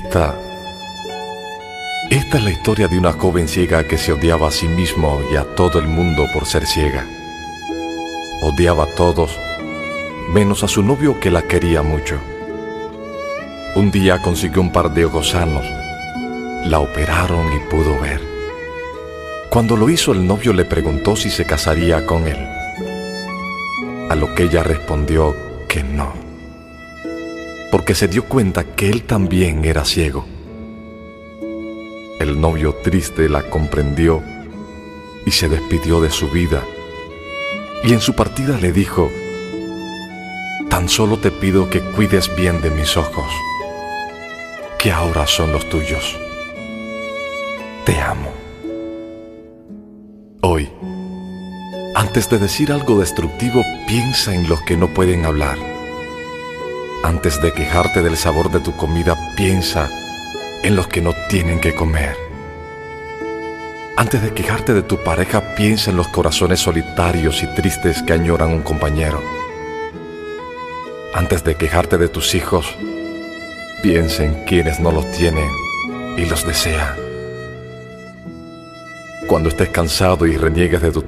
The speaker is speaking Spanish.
Esta es la historia de una joven ciega que se odiaba a sí mismo y a todo el mundo por ser ciega. Odiaba a todos, menos a su novio que la quería mucho. Un día consiguió un par de ojos sanos, la operaron y pudo ver. Cuando lo hizo, el novio le preguntó si se casaría con él, a lo que ella respondió que no, porque se dio cuenta que él también era ciego. El novio triste la comprendió y se despidió de su vida, y en su partida le dijo: tan solo te pido que cuides bien de mis ojos, que ahora son los tuyos. Te amo. Hoy, antes de decir algo destructivo, piensa en los que no pueden hablar. Antes de quejarte del sabor de tu comida, piensa en los que no tienen que comer. Antes de quejarte de tu pareja, piensa en los corazones solitarios y tristes que añoran un compañero. Antes de quejarte de tus hijos, piensa en quienes no los tienen y los desean. Cuando estés cansado y reniegues de tu